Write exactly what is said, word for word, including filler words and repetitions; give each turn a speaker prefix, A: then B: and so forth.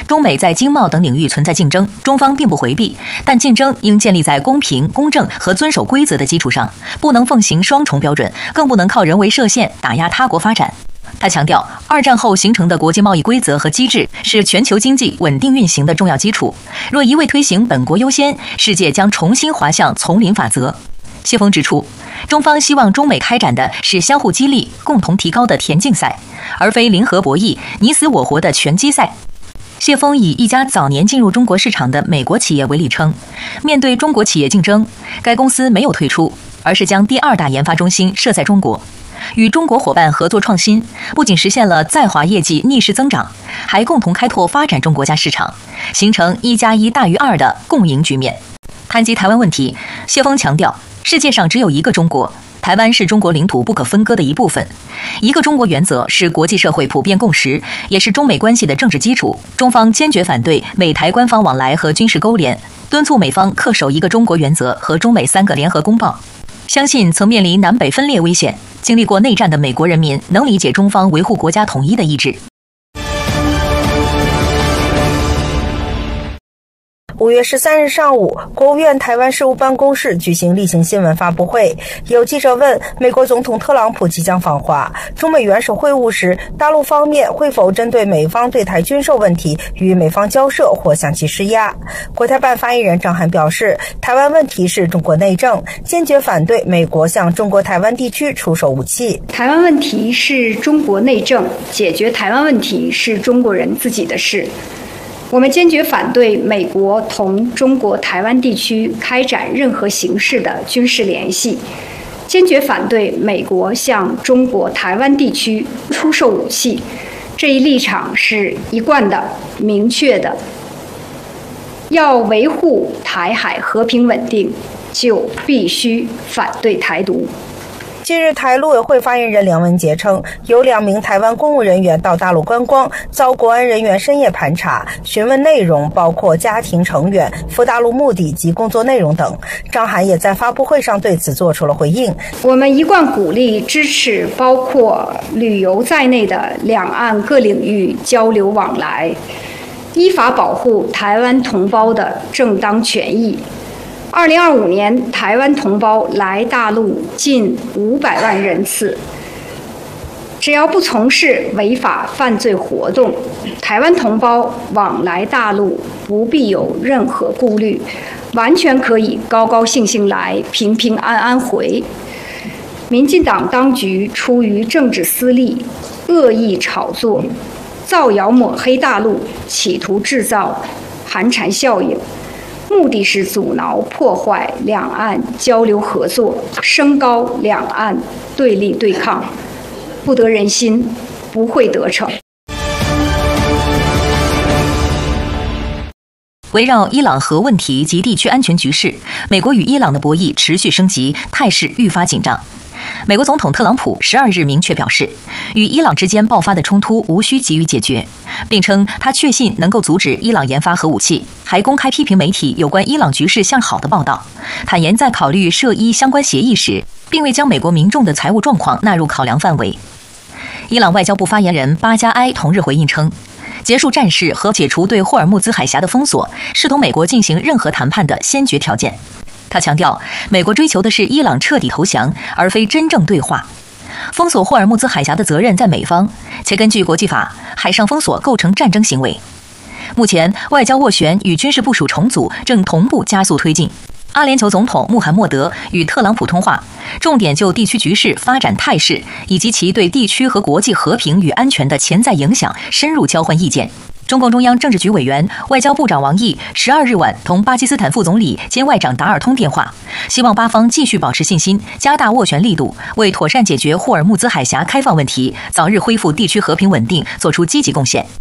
A: 中美在经贸等领域存在竞争，中方并不回避，但竞争应建立在公平、公正和遵守规则的基础上，不能奉行双重标准，更不能靠人为设限打压他国发展。他强调，二战后形成的国际贸易规则和机制是全球经济稳定运行的重要基础。若一味推行本国优先，世界将重新滑向丛林法则。谢锋指出，中方希望中美开展的是相互激励、共同提高的田径赛，而非零和博弈、你死我活的拳击赛。谢锋以一家早年进入中国市场的美国企业为例称，面对中国企业竞争，该公司没有退出，而是将第二大研发中心设在中国。与中国伙伴合作创新，不仅实现了在华业绩逆势增长，还共同开拓发展中国家市场，形成一加一大于二的共赢局面。谈及台湾问题，谢锋强调，世界上只有一个中国，台湾是中国领土不可分割的一部分。一个中国原则是国际社会普遍共识，也是中美关系的政治基础。中方坚决反对美台官方往来和军事勾连，敦促美方恪守一个中国原则和中美三个联合公报。相信曾面临南北分裂危险、经历过内战的美国人民能理解中方维护国家统一的意志。
B: 五月十三日上午，国务院台湾事务办公室举行例行新闻发布会，有记者问美国总统特朗普即将访华，中美元首会晤时，大陆方面会否针对美方对台军售问题与美方交涉或向其施压。国台办发言人张涵表示，台湾问题是中国内政，坚决反对美国向中国台湾地区出售武器。
C: 台湾问题是中国内政，解决台湾问题是中国人自己的事。我们坚决反对美国同中国台湾地区开展任何形式的军事联系，坚决反对美国向中国台湾地区出售武器。这一立场是一贯的、明确的。要维护台海和平稳定，就必须反对台独。
B: 近日，台陆委会发言人梁文杰称，有两名台湾公务人员到大陆观光，遭国安人员深夜盘查，询问内容包括家庭成员、赴大陆目的及工作内容等。张涵也在发布会上对此做出了回应。
C: 我们一贯鼓励支持包括旅游在内的两岸各领域交流往来，依法保护台湾同胞的正当权益。二零二五年，台湾同胞来大陆近五百万人次。只要不从事违法犯罪活动，台湾同胞往来大陆不必有任何顾虑，完全可以高高兴兴来，平平安安回。民进党当局出于政治私利，恶意炒作，造谣抹黑大陆，企图制造寒蝉效应。目的是阻挠破坏两岸交流合作，升高两岸对立对抗，不得人心，不会得逞。
A: 围绕伊朗核问题及地区安全局势，美国与伊朗的博弈持续升级，态势愈发紧张。美国总统特朗普十二日明确表示，与伊朗之间爆发的冲突无需急于解决，并称他确信能够阻止伊朗研发核武器，还公开批评媒体有关伊朗局势向好的报道，坦言在考虑涉伊相关协议时，并未将美国民众的财务状况纳入考量范围。伊朗外交部发言人巴加埃同日回应称，结束战事和解除对霍尔木兹海峡的封锁是同美国进行任何谈判的先决条件。他强调，美国追求的是伊朗彻底投降，而非真正对话。封锁霍尔木兹海峡的责任在美方，且根据国际法，海上封锁构成战争行为。目前，外交斡旋与军事部署重组正同步加速推进。阿联酋总统穆罕默德与特朗普通话，重点就地区局势发展态势以及其对地区和国际和平与安全的潜在影响深入交换意见。中共中央政治局委员、外交部长王毅十二日晚同巴基斯坦副总理兼外长达尔通电话，希望八方继续保持信心，加大斡旋力度，为妥善解决霍尔木兹海峡开放问题、早日恢复地区和平稳定做出积极贡献。